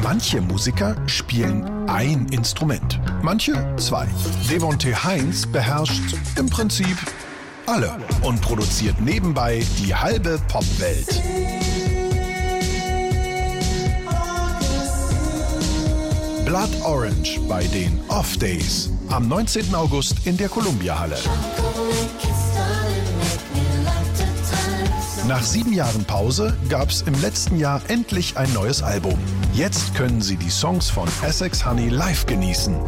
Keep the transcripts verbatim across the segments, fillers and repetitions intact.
Manche Musiker spielen ein Instrument, manche zwei. Devonte Heinz beherrscht im Prinzip alle und produziert nebenbei die halbe Popwelt. Blood Orange bei den Off Days am neunzehnten August in der Columbia-Halle. Nach sieben Jahren Pause gab es im letzten Jahr endlich ein neues Album. Jetzt können Sie die Songs von Essex Honey live genießen.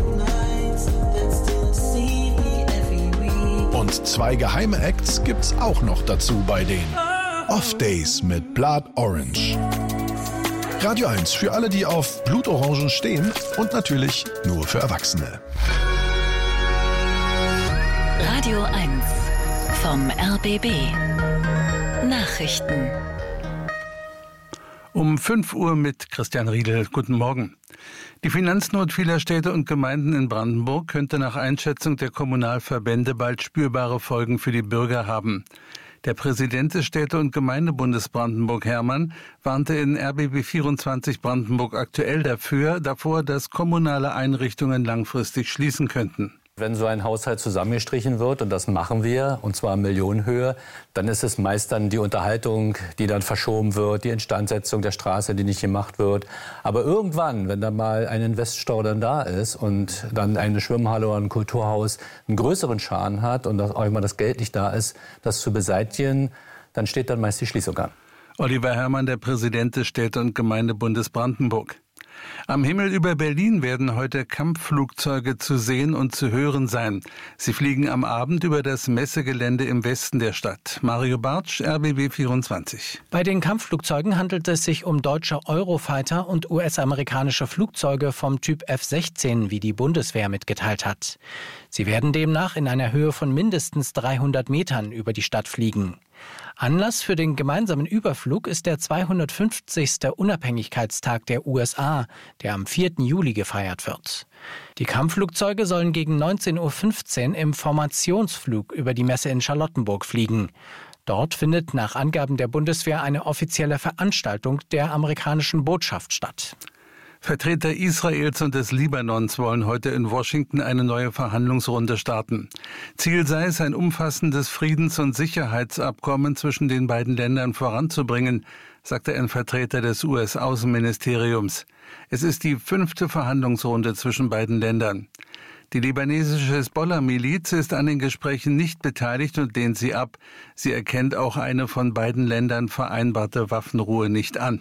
Und zwei geheime Acts gibt's auch noch dazu bei den Off Days mit Blood Orange. Radio eins für alle, die auf Blutorangen stehen und natürlich nur für Erwachsene. Radio eins vom R B B. Nachrichten. Um fünf Uhr mit Christian Riedel. Guten Morgen. Die Finanznot vieler Städte und Gemeinden in Brandenburg könnte nach Einschätzung der Kommunalverbände bald spürbare Folgen für die Bürger haben. Der Präsident des Städte- und Gemeindebundes Brandenburg, Hermann, warnte in R B B vierundzwanzig Brandenburg aktuell dafür, davor, dass kommunale Einrichtungen langfristig schließen könnten. Wenn so ein Haushalt zusammengestrichen wird, und das machen wir, und zwar in Millionenhöhe, dann ist es meist dann die Unterhaltung, die dann verschoben wird, die Instandsetzung der Straße, die nicht gemacht wird. Aber irgendwann, wenn dann mal ein Investstau dann da ist und dann eine Schwimmhalle oder ein Kulturhaus einen größeren Schaden hat und auch immer das Geld nicht da ist, das zu beseitigen, dann steht dann meist die Schließung an. Oliver Hermann, der Präsident des Städte- und Gemeindebundes Brandenburg. Am Himmel über Berlin werden heute Kampfflugzeuge zu sehen und zu hören sein. Sie fliegen am Abend über das Messegelände im Westen der Stadt. Mario Bartsch, R B B vierundzwanzig. Bei den Kampfflugzeugen handelt es sich um deutsche Eurofighter und U S-amerikanische Flugzeuge vom Typ F sechzehn, wie die Bundeswehr mitgeteilt hat. Sie werden demnach in einer Höhe von mindestens dreihundert Metern über die Stadt fliegen. Anlass für den gemeinsamen Überflug ist der zweihundertfünfzigste Unabhängigkeitstag der U S A, der am vierten Juli gefeiert wird. Die Kampfflugzeuge sollen gegen neunzehn Uhr fünfzehn im Formationsflug über die Messe in Charlottenburg fliegen. Dort findet nach Angaben der Bundeswehr eine offizielle Veranstaltung der amerikanischen Botschaft statt. Vertreter Israels und des Libanons wollen heute in Washington eine neue Verhandlungsrunde starten. Ziel sei es, ein umfassendes Friedens- und Sicherheitsabkommen zwischen den beiden Ländern voranzubringen, sagte ein Vertreter des U S-Außenministeriums. Es ist die fünfte Verhandlungsrunde zwischen beiden Ländern. Die libanesische Hisbollah-Miliz ist an den Gesprächen nicht beteiligt und lehnt sie ab. Sie erkennt auch eine von beiden Ländern vereinbarte Waffenruhe nicht an.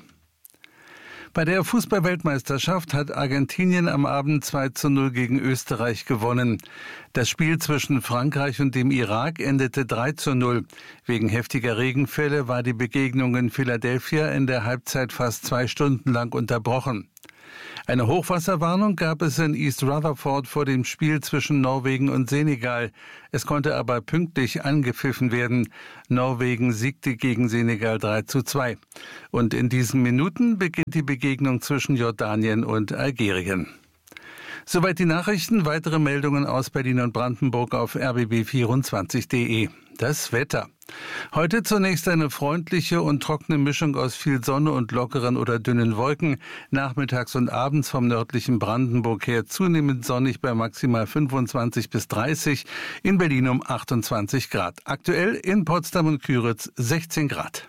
Bei der Fußball-Weltmeisterschaft hat Argentinien am Abend zwei zu null gegen Österreich gewonnen. Das Spiel zwischen Frankreich und dem Irak endete drei zu null. Wegen heftiger Regenfälle war die Begegnung in Philadelphia in der Halbzeit fast zwei Stunden lang unterbrochen. Eine Hochwasserwarnung gab es in East Rutherford vor dem Spiel zwischen Norwegen und Senegal. Es konnte aber pünktlich angepfiffen werden. Norwegen siegte gegen Senegal drei zu zwei. Und in diesen Minuten beginnt die Begegnung zwischen Jordanien und Algerien. Soweit die Nachrichten. Weitere Meldungen aus Berlin und Brandenburg auf r b b vierundzwanzig punkt de. Das Wetter. Heute zunächst eine freundliche und trockene Mischung aus viel Sonne und lockeren oder dünnen Wolken. Nachmittags und abends vom nördlichen Brandenburg her zunehmend sonnig bei maximal fünfundzwanzig bis dreißig. In Berlin um achtundzwanzig Grad. Aktuell in Potsdam und Küritz sechzehn Grad.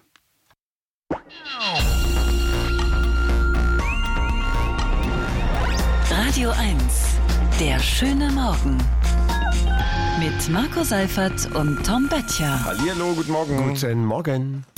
Radio eins. Der schöne Morgen. Mit Marco Seifert und Tom Böttcher. Hallihallo, guten Morgen. Guten Morgen.